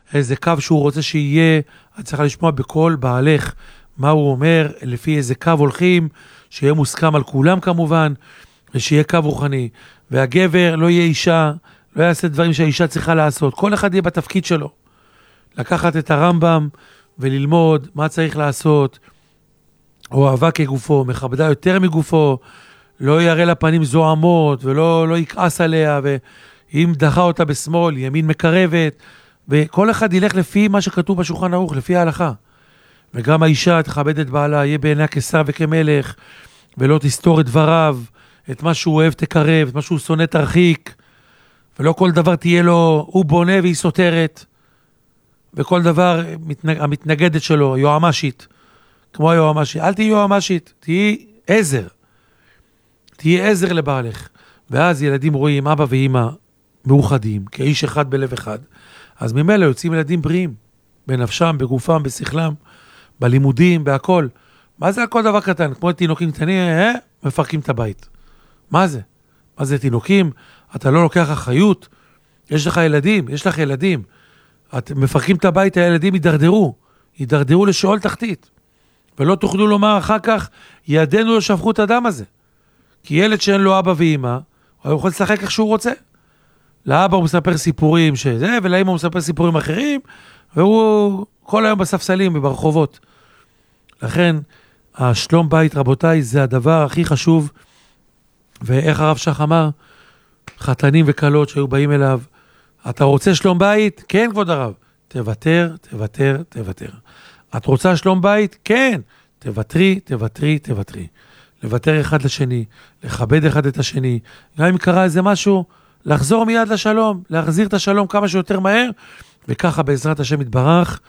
איזה קו שהוא רוצה שיהיה, את צריכה לשמוע בכל בעלך מה הוא אומר, לפי איזה קו הולכים, שיהיה מוסכם על כולם כמובן, ושיהיה קו רוחני. והגבר לא יהיה אישה, לא יעשה דברים שהאישה צריכה לעשות. כל אחד יהיה בתפקיד שלו. לקחת את הרמב"ם וללמוד מה צריך לעשות, אוהבה כגופו, מכבדה יותר מגופו, לא יראה לה פנים זוהמות, ולא יכעס עליה, ואם דחה אותה בשמאל, ימין מקרבת, וכל אחד ילך לפי מה שכתוב בשולחן ערוך, לפי ההלכה. וגם האישה תכבד את בעלה, יהיה בעיניה כשר וכמלך, ולא תסתור את דבריו, את מה שהוא אוהב תקרב, את מה שהוא שונא תרחיק, ולא כל דבר תהיה לו, הוא בונה והיא סותרת, וכל דבר המתנגדת שלו, יועמשית, כמו היועמשית. אל תהי יועמשית, תהי עזר. תהי עזר לבעלך. ואז ילדים רואים אבא ואמא מאוחדים, כאיש אחד בלב אחד. אז ממילא יוצאים ילדים בריאים, בנפשם, בגופם, בשכלם, בלימודים, בהכל. מה זה הכל דבר קטן? כמו תינוקים קטנים, מפרקים את הבית. מה זה? מה זה תינוקים? אתה לא לוקח אחריות? יש לך ילדים, יש לך ילדים. אתם מפרקים את הבית, הילדים יידרדרו לשאול תחתית. ולא תוכלו לומר אחר כך, ידינו לא שפכו את הדם הזה. כי ילד שאין לו אבא ואמא, הוא יכול לשחק איך שהוא רוצה. לאבא הוא מספר סיפורים שזה, ולאמא הוא מספר סיפורים אחרים, והוא כל היום בספסלים וברחובות. לכן, השלום בית, רבותיי, זה הדבר הכי חשוב. ואיך הרב שך אמר, חתנים וקלות שהיו באים אליו, אתה רוצה שלום בית? כן, כבוד הרב. תוותר, תוותר, תוותר. את רוצה שלום בית? כן. תוותרי, תוותרי, תוותרי. לוותר אחד לשני, לכבד אחד את השני. גם אם קרה איזה משהו, לחזור מיד לשלום, להחזיר את השלום כמה שיותר מהר, וככה בעזרת השם יתברך,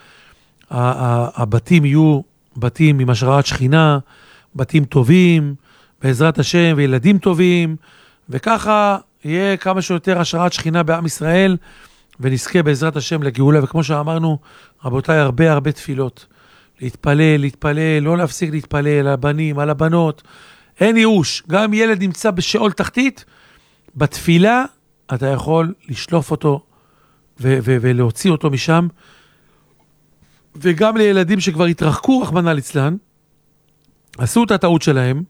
הבתים יהיו בתים עם השראת שכינה, בתים טובים, בעזרת השם, וילדים טובים, וככה יהיה כמה שיותר השראת שכינה בעם ישראל, ונזכה בעזרת השם לגאולה. וכמו שאמרנו, רבותיי, הרבה תפילות. להתפלל, לא להפסיק להתפלל על הבנים, על הבנות. אין ייאוש. גם אם ילד נמצא בשאול תחתית, בתפילה אתה יכול לשלוף אותו ולהוציא אותו משם. וגם לילדים שכבר התרחקו, רחמנא ליצלן, עשו את הטעות שלהם,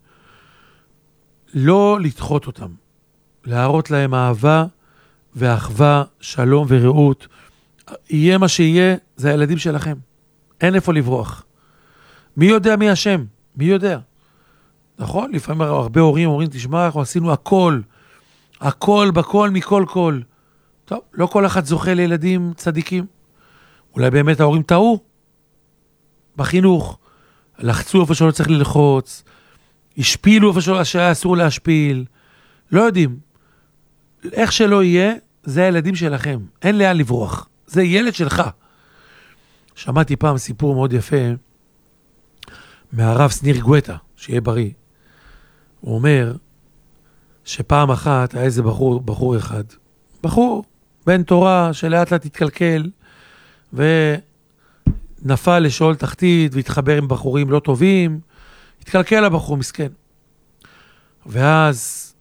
לא לדחות אותם. להראות להם אהבה ואחווה, שלום ורעות. יהיה מה שיהיה, זה הילדים שלכם. אין איפה לברוח. מי יודע מי השם? מי יודע? נכון? לפעמים הרבה הורים אומרים, תשמע, אנחנו עשינו הכל בכל, מכל כל. טוב, לא כל אחד זוכה לילדים צדיקים. אולי באמת ההורים טעו בחינוך. לחצו איפה שלא צריך ללחוץ. השפילו איפה שהיה אסור להשפיל. לא יודעים. איך שלא יהיה, זה הילדים שלכם. אין לאן לברוח. זה ילד שלך. שמעתי פעם סיפור מאוד יפה מהרב סניר גואטה, שיהיה בריא. הוא אומר שפעם אחת היה איזה בחור אחד, בחור בן תורה שלאט לאט התקלקל ונפל לשאול תחתית והתחבר עם בחורים לא טובים, התקלקל הבחור מסכן. ואז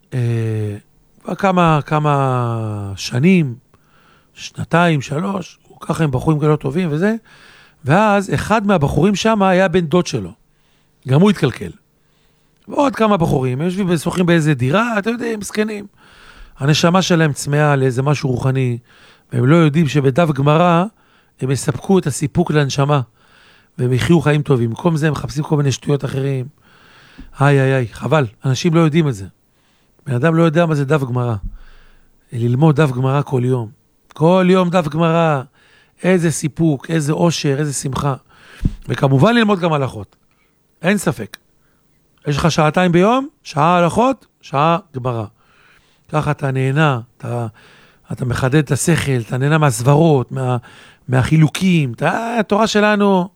כמה שנים, 2, 3, הוא ככה עם בחורים לא טובים וזה, ואז אחד מהבחורים שם היה בן דוד שלו. גם הוא התקלקל. ועוד כמה בחורים, הם יושבים ושוחים באיזה דירה, אתם יודעים, מסכנים. הנשמה שלהם צמאה לאיזה משהו רוחני, והם לא יודעים שבדף גמרא, הם יספקו את הסיפוק לנשמה, והם יחיו חיים טובים. במקום זה הם מחפשים כל מיני שטויות אחרים. איי, חבל, אנשים לא יודעים את זה. בן אדם לא יודע מה זה דף גמרא. ללמוד דף גמרא כל יום. כל יום דף גמרא, איזה סיפוק, איזה אושר, איזה שמחה. וכמובן ללמוד גם הלכות. אין ספק. יש לך 2 ביום, שעה הלכות, שעה גמרא. ככה אתה נהנה, אתה מחדד את השכל, אתה נהנה מהסברות, מהחילוקים. התורה שלנו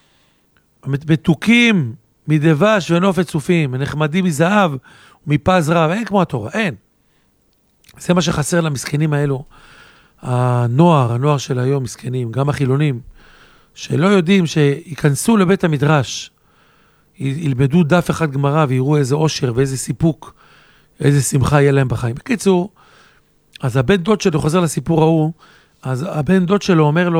מתוקים מדבש ונופת צופים, נחמדים מזהב ומפז רב. אין כמו התורה, אין. זה מה שחסר למסכנים האלו. הנוער של היום מסכנים, גם החילונים, שלא יודעים שיכנסו לבית המדרש, ילמדו דף אחד גמרא ויראו איזה אושר ואיזה סיפוק, איזה שמחה יהיה להם בחיים. בקיצור, אז הבן דוד שלו חוזר לסיפור ההוא, אז הבן דוד שלו אומר לו,